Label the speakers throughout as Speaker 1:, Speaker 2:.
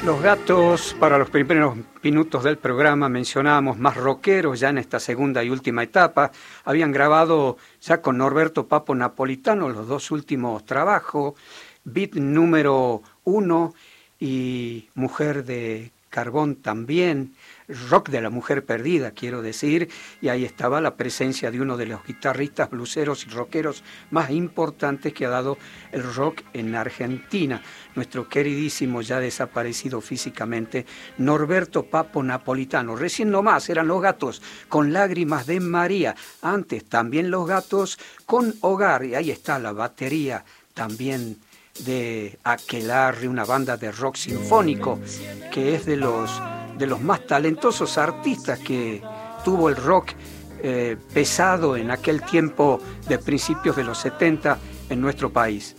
Speaker 1: Los Gatos, para los primeros minutos del programa, mencionábamos más rockeros ya en esta segunda y última etapa. Habían grabado ya con Norberto Papo Napolitano los dos últimos trabajos, Beat número 1 y Mujer de Carbón también, Rock de la Mujer Perdida, quiero decir, y ahí estaba la presencia de uno de los guitarristas, bluseros y rockeros más importantes que ha dado el rock en Argentina, nuestro queridísimo, ya desaparecido físicamente, Norberto Papo Napolitano. Recién nomás eran Los Gatos con Lágrimas de María, antes también Los Gatos con Hogar, y ahí está la batería también de Aquelarre, una banda de rock sinfónico que es de los más talentosos artistas que tuvo el rock pesado en aquel tiempo de principios de los 70 en nuestro país.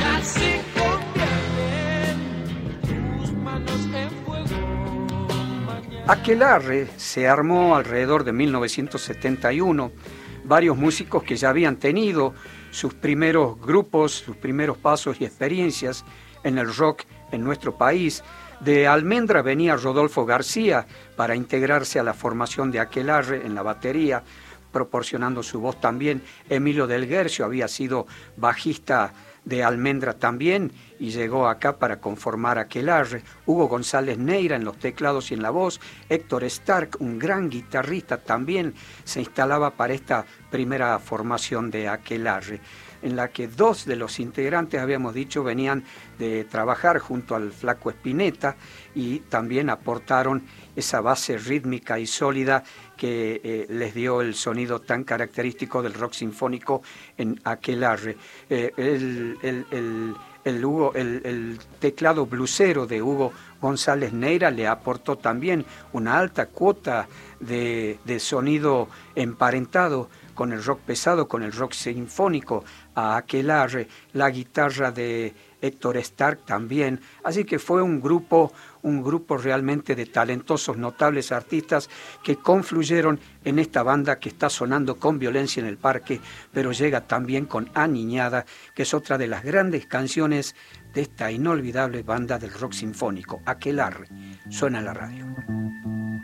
Speaker 1: Aquelarre se armó alrededor de 1971, varios músicos que ya habían tenido sus primeros grupos, sus primeros pasos y experiencias en el rock en nuestro país. De Almendra venía Rodolfo García para integrarse a la formación de Aquelarre en la batería, proporcionando su voz también. Emilio del Guercio había sido bajista de Almendra también y llegó acá para conformar Aquelarre. Hugo González Neira en los teclados y en la voz. Héctor Stark, un gran guitarrista, también se instalaba para esta primera formación de Aquelarre, en la que dos de los integrantes, habíamos dicho, venían de trabajar junto al Flaco Spinetta y también aportaron esa base rítmica y sólida que les dio el sonido tan característico del rock sinfónico en Aquelarre. El teclado blusero de Hugo González Neira le aportó también una alta cuota de sonido emparentado con el rock pesado, con el rock sinfónico a Aquelarre, la guitarra de Héctor Stark también, así que fue un grupo realmente de talentosos, notables artistas que confluyeron en esta banda que está sonando con Violencia en el Parque, pero llega también con Aniñada, que es otra de las grandes canciones de esta inolvidable banda del rock sinfónico, Aquelarre. Suena en la radio.